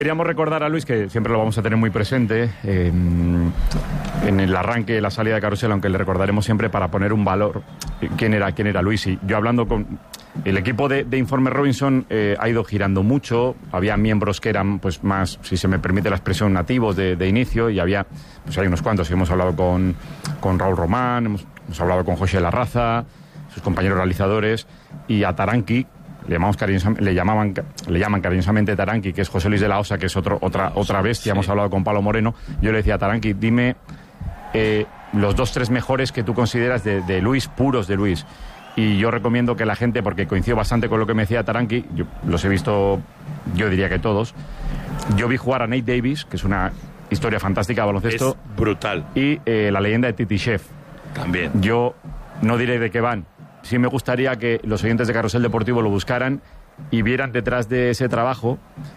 Queríamos recordar a Luis, que siempre lo vamos a tener muy presente en el arranque, la salida de Carrusel, aunque le recordaremos siempre para poner un valor quién era Luis. Y yo hablando con el equipo de Informe Robinson, ha ido girando mucho. Había miembros que eran pues más, si se me permite la expresión, nativos de inicio, y había, pues hay unos cuantos. Hemos hablado con Raúl Román, hemos hablado con José Larraza, sus compañeros realizadores, y a Taranqui. Le llaman cariñosamente Taranqui, que es José Luis de la Osa, que es otra bestia. Sí. Hemos hablado con Pablo Moreno. Yo le decía a Taranqui, dime los 2-3 mejores que tú consideras de Luis, puros de Luis. Y yo recomiendo que la gente, porque coincido bastante con lo que me decía Taranqui, yo los he visto, yo diría que todos. Yo vi jugar a Nate Davis, que es una historia fantástica de baloncesto. Es brutal. Y la leyenda de Titi Chef. También. Yo no diré de qué van. Sí me gustaría que los oyentes de Carrusel Deportivo lo buscaran y vieran detrás de ese trabajo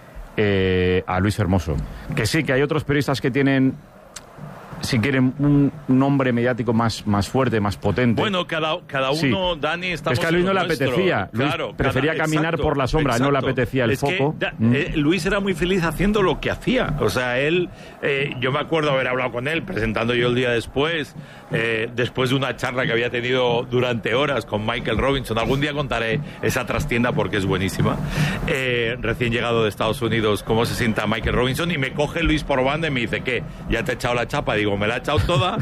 a Luis Hermoso. Que sí, que hay otros periodistas que tienen, si quieren, un nombre mediático más fuerte, más potente. Bueno, cada uno, sí. Dani, estamos... Es que a Luis no le apetecía. Claro, Luis prefería caminar por la sombra, no le apetecía el foco. Luis era muy feliz haciendo lo que hacía. O sea, él... yo me acuerdo haber hablado con él, presentando yo el día después de una charla que había tenido durante horas con Michael Robinson. Algún día contaré esa trastienda porque es buenísima. Recién llegado de Estados Unidos, cómo se sienta Michael Robinson, y me coge Luis por banda y me dice, ¿qué? ¿Ya te he echado la chapa? Digo, me la he echado toda.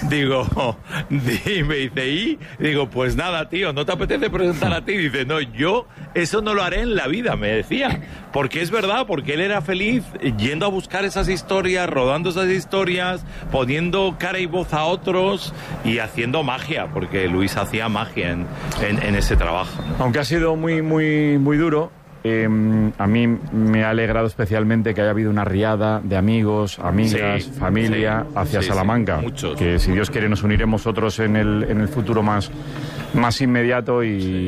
Y me dice, ¿y? Digo, pues nada, tío, ¿no te apetece presentar a ti? Dice, no, yo eso no lo haré en la vida, me decía. Porque es verdad, porque él era feliz yendo a buscar esas historias, rodando esas historias, poniendo cara y voz a otros y haciendo magia, porque Luis hacía magia en ese trabajo, ¿no? Aunque ha sido muy, muy, muy duro, a mí me ha alegrado especialmente que haya habido una riada de amigos, amigas, familia hacia Salamanca. Muchos. Que si Dios quiere nos uniremos otros en el futuro más inmediato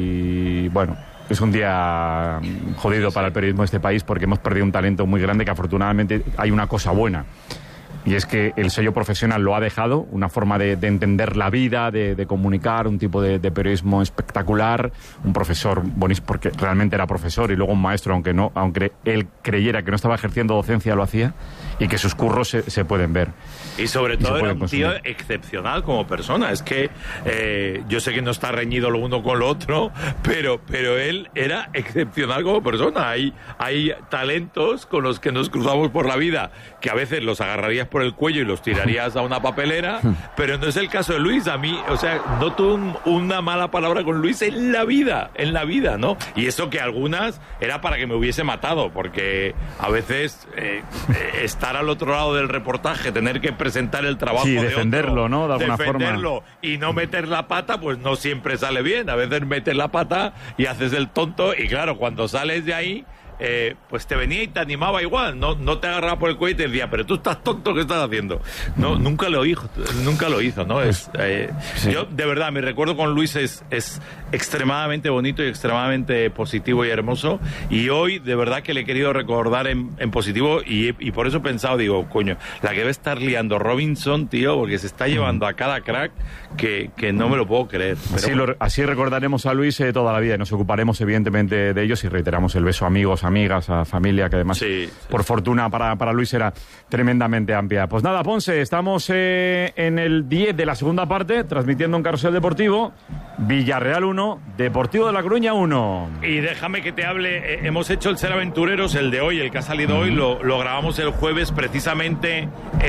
y bueno... Es un día jodido para el periodismo de este país porque hemos perdido un talento muy grande, que afortunadamente hay una cosa buena. Y es que el sello profesional lo ha dejado, una forma de entender la vida, de comunicar, un tipo de periodismo espectacular, un profesor buenísimo, porque realmente era profesor, y luego un maestro, aunque él creyera que no estaba ejerciendo docencia, lo hacía, y que sus curros se pueden ver. Y sobre todo era un tío excepcional como persona. Es que yo sé que no está reñido lo uno con lo otro, pero él era excepcional como persona. Hay talentos con los que nos cruzamos por la vida que a veces los agarrarías por el cuello y los tirarías a una papelera, pero no es el caso de Luis. A mí, o sea, no tuve una mala palabra con Luis en la vida, ¿no? Y eso que algunas era para que me hubiese matado, porque a veces estar al otro lado del reportaje, tener que presentar el trabajo de defenderlo, otro, ¿no? De alguna defenderlo forma. Y no meter la pata, pues no siempre sale bien. A veces metes la pata y haces el tonto, y claro, cuando sales de ahí, pues te venía y te animaba igual, no te agarraba por el cuello y te decía, pero tú estás tonto, ¿qué estás haciendo? No, nunca lo hizo, ¿no? Sí. Yo, de verdad, mi recuerdo con Luis es extremadamente bonito y extremadamente positivo y hermoso, y hoy, de verdad que le he querido recordar en positivo, y por eso he pensado, digo, coño, la que debe estar liando Robinson, tío, porque se está llevando a cada crack que no me lo puedo creer. Pero así recordaremos a Luis toda la vida, y nos ocuparemos evidentemente de ellos, y reiteramos el beso a amigos, amigas, a familia, que además, por fortuna para Luis, era tremendamente amplia. Pues nada, Ponce, estamos en el 10 de la segunda parte, transmitiendo en Carrusel Deportivo. Villarreal 1, Deportivo de La Coruña 1. Y déjame que te hable, hemos hecho el Ser Aventureros, el de hoy, el que ha salido hoy, lo grabamos el jueves precisamente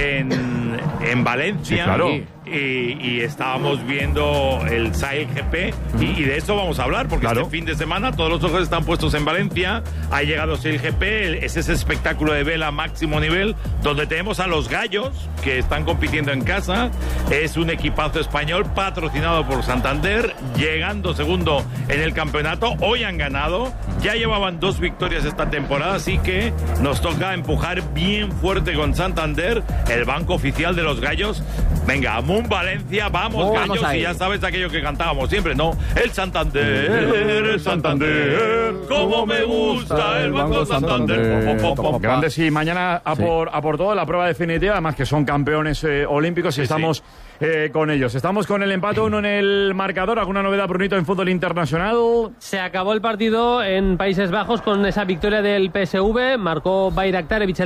en Valencia. Sí, claro. Y estábamos viendo el Sail GP y de eso vamos a hablar, porque este fin de semana todos los ojos están puestos en Valencia. Ha llegado Sail GP, es ese espectáculo de vela máximo nivel donde tenemos a los gallos que están compitiendo en casa. Es un equipazo español patrocinado por Santander, llegando segundo en el campeonato. Hoy han ganado, ya llevaban 2 victorias esta temporada, así que nos toca empujar bien fuerte con Santander, el banco oficial de los gallos. Venga, Valencia, vamos gallos, y ya sabes aquello que cantábamos siempre, ¿no? El Santander, cómo me gusta el Banco Santander. Grandes, y mañana a por todo, la prueba definitiva, además que son campeones olímpicos, y estamos con ellos. Estamos con el empate 1 en el marcador. ¿Alguna novedad, Brunito, en fútbol internacional? Se acabó el partido en Países Bajos con esa victoria del PSV. Marcó Bayraktarevic